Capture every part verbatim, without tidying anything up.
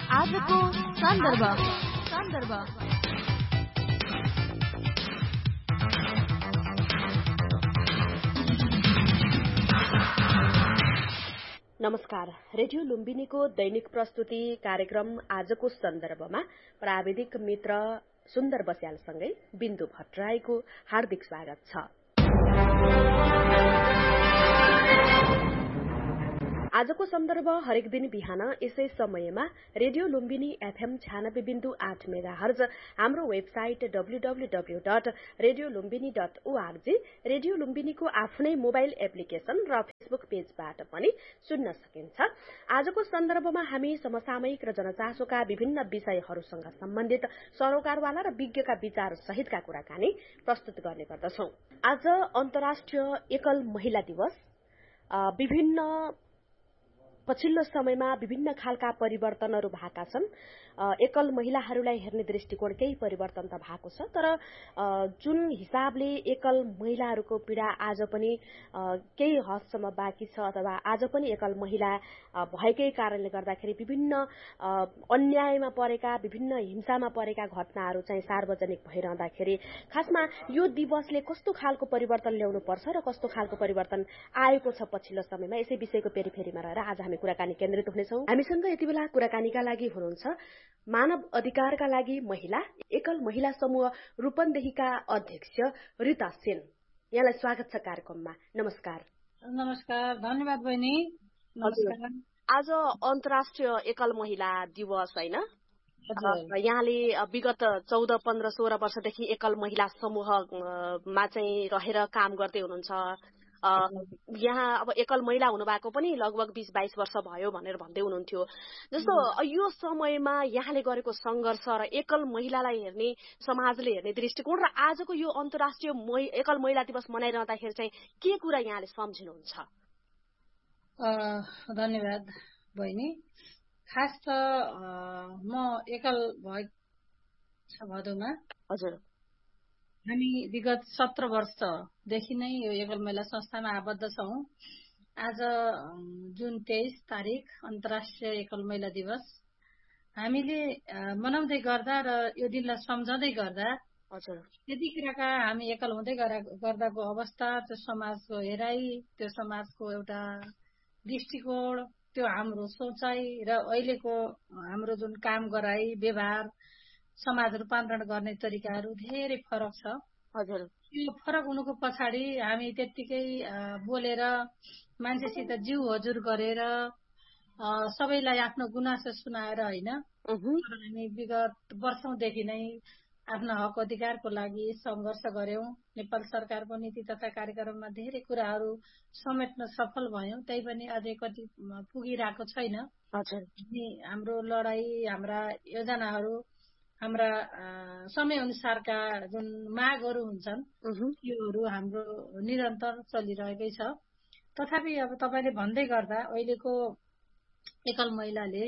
आजको सन्दर्भ सन्दर्भ नमस्कार। रेडियो लुम्बिनीको दैनिक प्रस्तुति कार्यक्रम आजको सन्दर्भमा प्राविधिक मित्र सुन्दर बस्यालसँगै बिन्दु भट्टराईको हार्दिक स्वागत छ। आजको सन्दर्भ हरेक दिन बिहान यसै समयमा रेडियो लुम्बिनी एफएम छयानब्बे बिन्दु आठ मेगा हर्ज, हाम्रो website W W W dot radio Lumbini dot ORG, radio लुम्बिनीको आफ्नै मोबाइल एप्लिकेशन र फेसबुक पेजबाट पनि सुन्न सकिन्छ। आजको सन्दर्भमा हामी समसामयिक र जनचासोका विभिन्न विषयहरूसँग सम्बन्धित सरोकारवाला र विज्ञका विचार सहितका कुराकानी प्रस्तुत गर्ने गर्दछौं। आज अन्तर्राष्ट्रिय एकल महिला दिवस। विभिन्न पछिल्लो समयमा विभिन्न खालका परिवर्तनहरू भएका छन्। एकल महिलाहरूलाई हेर्ने दृष्टिकोण केही परिवर्तन त भएको छ, तर जुन हिसाबले एकल महिलाहरूको पीडा आज पनि केही हदसम्म बाँकी छ अथवा आज पनि एकल महिला भएकै कारणले गर्दाखेरि विभिन्न अन्यायमा परेका, विभिन्न हिंसामा परेका घटनाहरू चाहिँ सार्वजनिक भइरहँदाखेरि खासमा यो दिवसले कस्तो खालको परिवर्तन ल्याउनु पर्छ र कस्तो खालको परिवर्तन आएको छ पछिल्लो समयमा, यसै विषयको पेरिफेरीमा रहेर आज हामी कुराकानी केन्द्रित हुनेछौँ। हामीसँग यति बेला कुराकानीका लागि हुनुहुन्छ मानव अधिकारका लागि महिला एकल महिला समूह रूपन्देहीका अध्यक्ष रिता सेन। यहाँलाई स्वागत छ कार्यक्रममा। नमस्कार। नमस्कार, धन्यवाद बहिनी। नमस्कार। आज अन्तर्राष्ट्रिय एकल महिला दिवस होइन? यहाँले विगत चौध पन्ध्र सोह्र वर्षदेखि एकल महिला समूहमा चाहिँ रहेर काम गर्दै हुनुहुन्छ। यहाँ अब एकल महिला हुनुभएको पनि लगभग बीस बाइस वर्ष भयो भनेर भन्दै हुनुहुन्थ्यो। जस्तो यो समयमा यहाँले गरेको संघर्ष र एकल महिलालाई हेर्ने, समाजले हेर्ने दृष्टिकोण र आजको यो अन्तर्राष्ट्रिय एकल महिला दिवस मनाइरहँदाखेरि चाहिँ के कुरा यहाँले सम्झिनुहुन्छ? धन्यवाद बहिनी। खास त म एकल भएको भदौमा हजुर हामी विगत सत्र वर्षदेखि नै यो एकल महिला संस्थामा आबद्ध छौं। आज जुन तेइस तारिक अन्तर्राष्ट्रिय एकल महिला दिवस हामीले मनाउँदै गर्दा र यो दिनलाई सम्झँदै गर्दा हजुर त्यतिखेरका हामी एकल हुँदै गर्दाको अवस्था, त्यो समाजको हेराइ, त्यो समाजको एउटा दृष्टिकोण, त्यो हाम्रो सोचाइ र अहिलेको हाम्रो जुन काम गराइ, व्यवहार, समाज रूपान्तरण गर्ने तरिकाहरू धेरै फरक छ। हजुर यो फरक हुनुको पछाडि हामी त्यत्तिकै बोलेर मान्छेसित जिउ हजुर गरेर सबैलाई आफ्नो गुनासो सुनाएर होइन, हामी विगत वर्षौंदेखि नै आफ्नो हक अधिकारको लागि संघर्ष गर्यौं। नेपाल सरकारको नीति तथा कार्यक्रममा धेरै कुराहरू समेट्न सफल भयौं, तै पनि अझै कति पुगिरहेको छैन। हाम्रो लडाई, हाम्रा योजनाहरू, हाम्रा समय अनुसारका जुन मागहरू हुन्छन् त्योहरू हाम्रो निरन्तर चलिरहेकै छ। तथापि अब तपाईले भन्दै गर्दा अहिलेको एकल महिलाले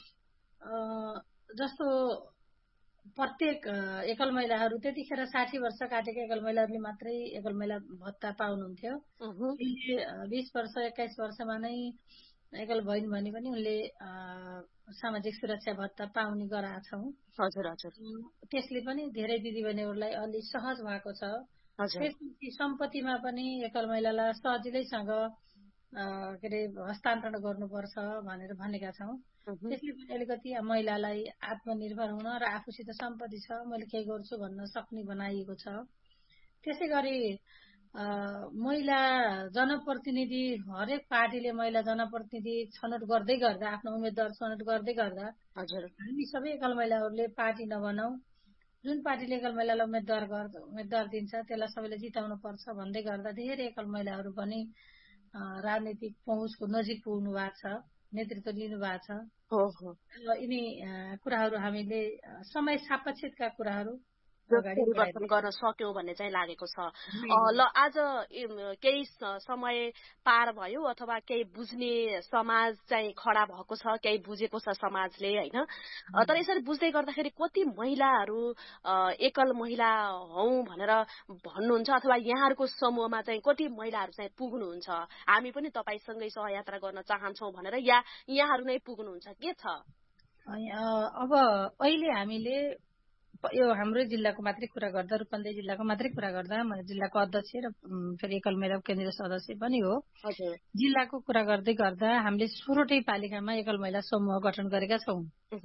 जस्तो प्रत्येक एकल महिलाहरू त्यतिखेर साठी वर्ष काटेका एकल महिलाहरूले मात्रै एकल महिला भत्ता पाउनुहुन्थ्यो। बीस वर्ष एक्काइस वर्षमा नै एकल भइन् भने पनि उनले सामाजिक सुरक्षा भत्ता पाउने गराएका छौं। हजुर हजुर त्यसले पनि धेरै दिदीबहिनीहरूलाई अलि सहज भएको छ। त्यसपछि सम्पत्तिमा पनि एकल महिलालाई सजिलैसँग के अरे हस्तान्तरण गर्नुपर्छ भनेर भनेका छौं। त्यसले पनि अलिकति महिलालाई आत्मनिर्भर हुन र आफूसित सम्पत्ति छ, मैले केही गर्छु भन्न सक्ने बनाइएको छ। त्यसै गरी महिला जनप्रतिनिधि, हरेक पार्टीले महिला जनप्रतिनिधि छनौट गर्दै गर्दा, आफ्नो उम्मेद्वार छनौट गर्दै गर्दा हजुर हामी सबै एकल महिलाहरूले पार्टी नबनाऊ, जुन पार्टीले एकल महिलालाई उम्मेद्वार गर्छ, उम्मेद्वार दिन्छ त्यसलाई सबैले जिताउनु पर्छ भन्दै गर्दा धेरै एकल महिलाहरू पनि राजनीतिक पहुँचको नजिक पुग्नु भएको छ, नेतृत्व लिनु भएको छ। यिनी कुराहरू हामीले समय सापेक्षका कुराहरू परिवर्तन गर्न सक्यौं भन्ने चाहिँ लागेको छ। ल आज केही समय पार भयो अथवा केही बुझ्ने समाज चाहिँ खडा भएको छ, केही बुझेको छ समाजले होइन। तर यसरी बुझ्दै गर्दाखेरि कति महिलाहरू एकल महिला हौ भनेर भन्नुहुन्छ अथवा यहाँहरूको समूहमा चाहिँ कति महिलाहरू चाहिँ पुग्नुहुन्छ, हामी पनि तपाईसँगै सहयात्रा गर्न चाहन्छौं भनेर या यहाँहरू नै पुग्नुहुन्छ, के छ? अब अहिले हामीले यो हाम्रो जिल्लाको मात्रै कुरा गर्दा रूपन्देही जिल्लाको मात्रै कुरा गर्दा म जिल्लाको अध्यक्ष र फेरि एकल महिला केन्द्रीय सदस्य पनि हो। जिल्लाको कुरा गर्दै गर्दा हामीले सोह्रवटै पालिकामा एकल महिला समूह गठन गरेका छौँ।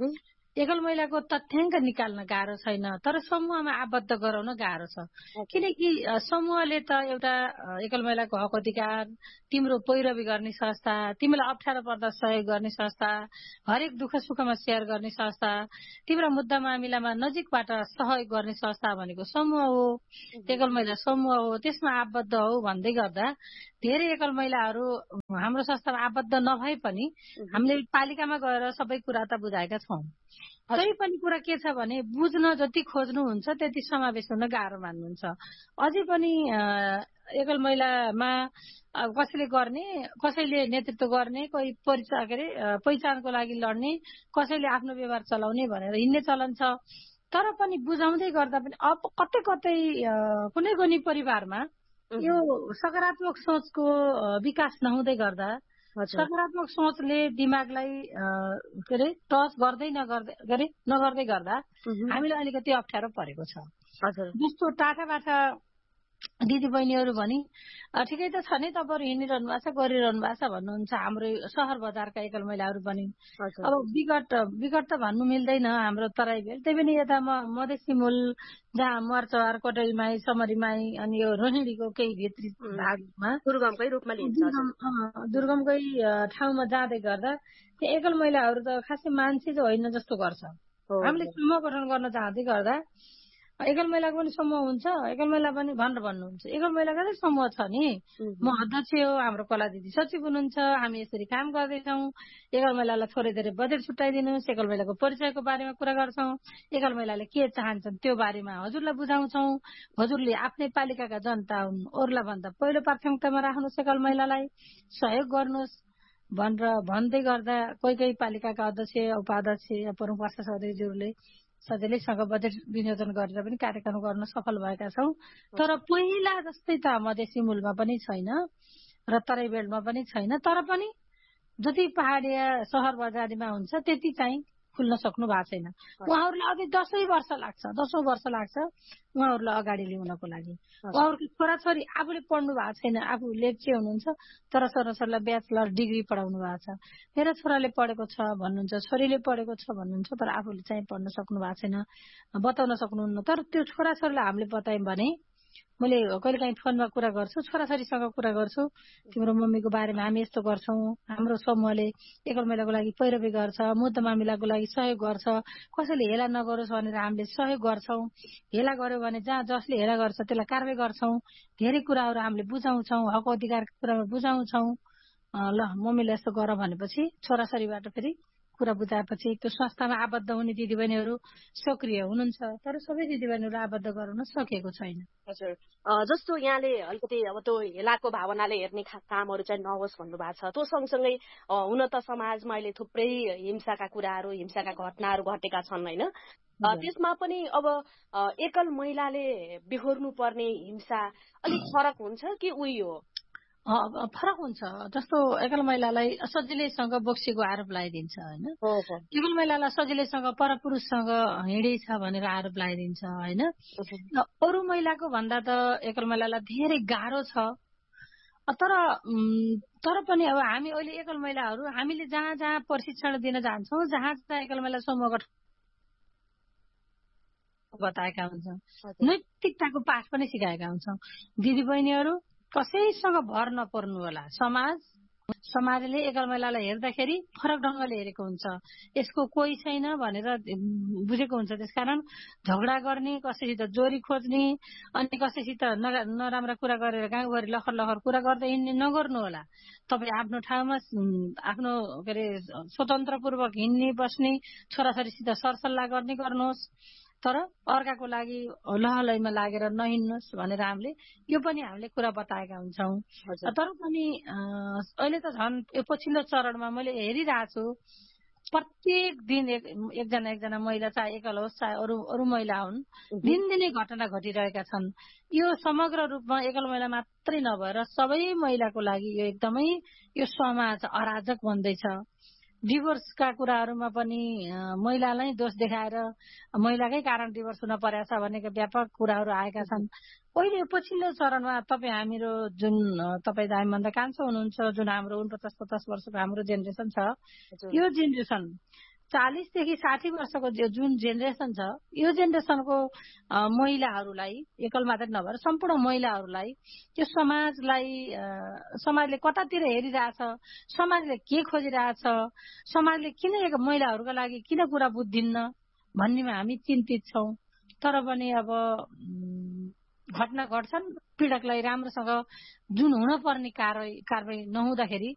एकल महिलाको तथ्याङ्क निकाल्न गाह्रो छैन, तर समूहमा आबद्ध गराउन गाह्रो छ। किनकि समूहले त एउटा एकल महिलाको हक अधिकार, तिम्रो पैरवी गर्ने संस्था, तिमीलाई अप्ठ्यारो पर्दा सहयोग गर्ने संस्था, हरेक दुःख सुखमा सेयर गर्ने संस्था, तिम्रो मुद्दा मामिलामा नजिकबाट सहयोग गर्ने संस्था भनेको समूह हो, एकल महिला समूह हो। त्यसमा आबद्ध हो भन्दै गर्दा धेरै एकल महिलाहरू हाम्रो संस्थामा आबद्ध नभए पनि हामीले पालिकामा गएर सबै कुरा त बुझाएका छौँ। तै पनि कुरा के छ भने बुझ्न जति खोज्नुहुन्छ त्यति समावेश हुन गाह्रो मान्नुहुन्छ। अझै पनि एकल महिलामा कसैले गर्ने, कसैले नेतृत्व गर्ने, कोही परिचय के अरे पहिचानको लागि लड्ने, कसैले आफ्नो व्यवहार चलाउने भनेर हिँड्ने चलन छ। तर पनि बुझाउँदै गर्दा पनि अब कतै कतै कुनै कुनै परिवारमा यो सकारात्मक सोचको विकास नहुँदै गर्दा सकारात्मक सोचले दिमागलाई के अरे टच गर्दै नगर्दै गरे नगर्दै गर्दा हामीलाई अलिकति अप्ठ्यारो परेको छ। जस्तो टाढाबाट दिदी बहिनीहरू भनी ठिकै त छ नि, तपाईँहरू हिँडिरहनु भएको छ, गरिरहनु भएको छ भन्नुहुन्छ हाम्रो सहर बजारका एकल महिलाहरू पनि। अब विगत विगत त भन्नु मिल्दैन हाम्रो तराई भेल, त्यही पनि यता म मधेसी मूल जहाँ मर्चवार, कोटरीमाई, समरीमाई अनि यो रोहिणीको केही भित्री भागमा दुर्गमकै रूपमा लिन्छ, दुर्गमकै ठाउँमा जाँदै गर्दा त्यो एकल महिलाहरू त खासै मान्छे चाहिँ होइन जस्तो गर्छ। हामीले समूह गठन गर्न चाहँदै गर्दा एकल महिलाको पनि समूह हुन्छ, एकल महिला पनि भनेर भन्नुहुन्छ। एकल महिलाको चाहिँ समूह छ नि, म अध्यक्ष हो, हाम्रो कला दिदी सचिव हुनुहुन्छ, हामी यसरी काम गर्दैछौँ। एकल महिलालाई थोरै धेरै बजेट छुट्याइदिनुहोस्, एकल महिलाको परिचयको बारेमा कुरा गर्छौँ, एकल महिलाले के चाहन्छन् त्यो बारेमा हजुरलाई बुझाउँछौँ। हजुरले आफ्नै पालिकाका जनता हुन्, अरूलाई भन्दा पहिलो प्राथमिकतामा राख्नुहोस्, एकल महिलालाई सहयोग गर्नुहोस् भनेर भन्दै गर्दा कोही कोही पालिकाका अध्यक्ष, उपाध्यक्ष, प्रमुख प्रशासक सदस्यज्यूहरूले सजिलैसँग बजेट विनियोजन गरेर पनि कार्यक्रम गर्न सफल भएका छौँ। तर पहिला जस्तै त मधेसी मूलमा पनि छैन र तराई बेल्टमा पनि छैन, तर पनि जति पहाडिया सहर बजारीमा हुन्छ त्यति चाहिँ खुल्न सक्नु भएको छैन। उहाँहरूलाई अझै दसैँ वर्ष लाग्छ, दसौँ वर्ष लाग्छ उहाँहरूलाई अगाडि ल्याउनको लागि। उहाँहरूको छोराछोरी आफूले पढ्नु भएको छैन, आफू लेप्चे हुनुहुन्छ तर छोराछोरीलाई ब्याचलर डिग्री पढाउनु भएको छ। मेरो छोराले पढेको छ भन्नुहुन्छ, छोरीले पढेको छ भन्नुहुन्छ, तर आफूले चाहिँ पढ्न सक्नु भएको छैन, बताउन सक्नुहुन्न। तर त्यो छोराछोरीलाई हामीले बतायौँ भने, मैले कहिले काहीँ फोनमा कुरा गर्छु, छोराछोरीसँग कुरा गर्छु, तिम्रो मम्मीको बारेमा हामी यस्तो गर्छौँ, हाम्रो समूहले एकल महिलाको लागि पैरवी गर्छ, मुद्दा मामिलाको लागि सहयोग गर्छ, कसैले हेला नगरोस् भनेर हामीले सहयोग गर्छौँ। हेला गर्यो भने जहाँ जसले हेला गर्छ त्यसलाई कारवाही गर्छौँ। धेरै कुराहरू हामीले बुझाउँछौँ, हक अधिकारको कुरामा बुझाउँछौँ। ल मम्मीले यस्तो गर भनेपछि छोराछोरीबाट फेरि कुरा बुझाएपछि त्यो संस्थामा आबद्ध हुने दिदीबहिनीहरू सक्रिय हुनुहुन्छ, तर सबै दिदीबहिनीहरू आबद्ध गराउन सकेको छैन। हजुर, जस्तो यहाँले अलिकति अब त्यो हेलाको भावनाले हेर्ने कामहरू चाहिँ नहोस् भन्नुभएको छ। त्यो सँगसँगै हुन त समाजमा अहिले थुप्रै हिंसाका कुराहरू, हिंसाका घटनाहरू घटेका छन् होइन। त्यसमा पनि अब एकल महिलाले बिहोर्नु पर्ने हिंसा अलिक फरक हुन्छ कि उही हो? फरक हुन्छ। जस्तो एकल महिलालाई सजिलैसँग बोक्सीको आरोप लगाइदिन्छ होइन, एकल महिलालाई सजिलैसँग परपुरुषसँग हिँडेछ भनेर आरोप लगाइदिन्छ होइन। अरू महिलाको भन्दा त एकल महिलालाई धेरै गाह्रो छ। तर तर पनि अब हामी अहिले एकल महिलाहरू हामीले जहाँ जहाँ प्रशिक्षण दिन जान्छौँ, जहाँ जहाँ एकल महिला समूह गठन बताएका हुन्छौँ, नैतिकताको पाठ पनि सिकाएका हुन्छौँ। दिदीबहिनीहरू कसैसँग भर नपर्नु होला। समाज समाजले एकल महिलालाई हेर्दाखेरि फरक ढङ्गले हेरेको हुन्छ, यसको कोही छैन भनेर बुझेको हुन्छ। त्यसकारण झगडा गर्ने, कसैसित जोरी खोज्ने अनि कसैसित नराम्रा कुरा गरेर गाउँभरि लखर लखर कुरा गर्दै हिँड्ने नगर्नु होला। तपाईँ आफ्नो ठाउँमा आफ्नो के अरे स्वतन्त्रपूर्वक हिँड्ने बस्ने, छोराछोरीसित सरसल्लाह गर्ने गर्नुहोस्, तर अर्काको लागि लहलैमा लागेर नहिँड्नुहोस् भनेर हामीले यो पनि हामीले कुरा बताएका हुन्छौँ। तर पनि अहिले त झन् यो पछिल्लो चरणमा मैले हेरिरहेको छु, प्रत्येक दिन एक एकजना एकजना महिला, चाहे एकल होस् चाहे अरू अरू महिला हुन्, दिनदिनै घटना घटिरहेका छन्। यो समग्र रूपमा एकल महिला मात्रै नभएर सबै महिलाको लागि यो एकदमै यो समाज अराजक बन्दैछ। डिभोर्सका कुराहरूमा पनि महिलालाई दोष देखाएर महिलाकै कारण डिभोर्स हुन परेछ भनेको व्यापक कुराहरू आएका छन्। अहिले पछिल्लो चरणमा तपाईँ हामीहरू जुन तपाईँ हामीभन्दा कान्छो हुनुहुन्छ, जुन हाम्रो उनपचास पचास वर्षको हाम्रो जेनेरेसन छ, यो जेनेरेसन चालिसदेखि साठी वर्षको जुन जेनेरेसन छ, यो जेनेरेसनको महिलाहरूलाई एकल मात्र नभएर सम्पूर्ण महिलाहरूलाई त्यो समाजलाई समाजले कतातिर हेरिरहेछ, समाजले के खोजिरहेछ, समाजले किन एक महिलाहरूका लागि किन कुरा बुझ्दिन्न भन्नेमा हामी चिन्तित छौँ। तर पनि अब घटना घट्छन्, पीडकलाई राम्रोसँग जुन हुन पर्ने कारवाही कारवाही नहुँदाखेरि